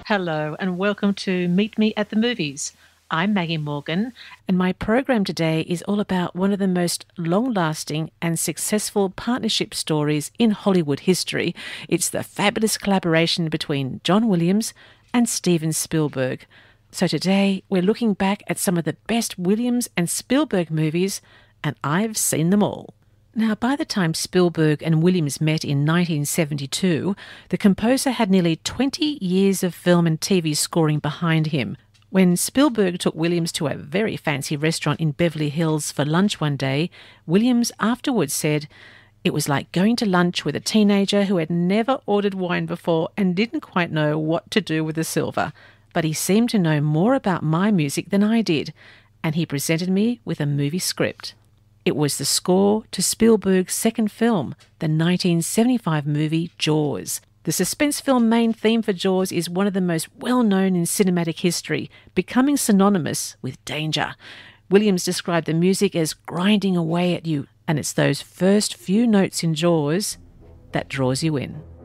Hello, and welcome to Meet Me at the Movies. I'm Maggie Morgan, and my program today is all about one of the most long-lasting and successful partnership stories in Hollywood history. It's the fabulous collaboration between John Williams and Steven Spielberg. So today, we're looking back at some of the best Williams and Spielberg movies, and I've seen them all. Now, by the time Spielberg and Williams met in 1972, the composer had nearly 20 years of film and TV scoring behind him. When Spielberg took Williams to a very fancy restaurant in Beverly Hills for lunch one day, Williams afterwards said, "It was like going to lunch with a teenager who had never ordered wine before and didn't quite know what to do with the silver. But he seemed to know more about my music than I did, and he presented me with a movie script." It was the score to Spielberg's second film, the 1975 movie Jaws. The suspense film main theme for Jaws is one of the most well-known in cinematic history, becoming synonymous with danger. Williams described the music as grinding away at you, and it's those first few notes in Jaws that draws you in.